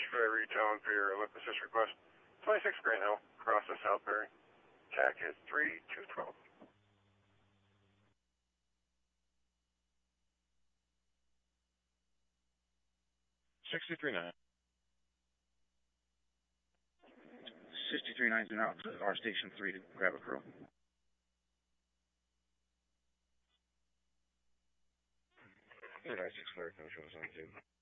for retailing for your Olympus request. 26 Grand Hill, across the Southbury. TAC is 3212. 63-9. 63-9's out to our station 3 to grab a crew. Yeah, 6 clear, no shows on 2.